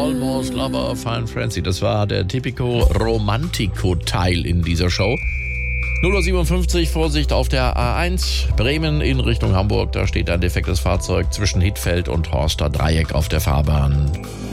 Almost Lover, Fine Frenzy. Das war der Typico Romantico-Teil in dieser Show. 0:57 Uhr, Vorsicht auf der A1, Bremen in Richtung Hamburg. Da steht ein defektes Fahrzeug zwischen Hittfeld und Horster Dreieck auf der Fahrbahn.